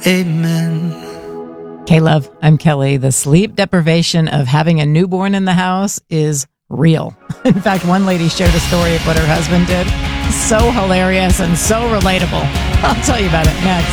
Amen. K-Love, I'm Kelly. The sleep deprivation of having a newborn in the house is real. In fact, one lady shared a story of what her husband did. So hilarious and so relatable. I'll tell you about it next.